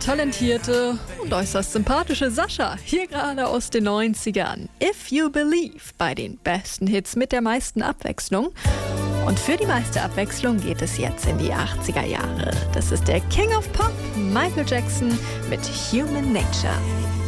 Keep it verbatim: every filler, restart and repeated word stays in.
talentierte und äußerst sympathische Sascha, hier gerade aus den neunzigern. If You Believe bei den besten Hits mit der meisten Abwechslung. Und für die meiste Abwechslung geht es jetzt in die achtziger Jahre. Das ist der King of Pop, Michael Jackson mit Human Nature.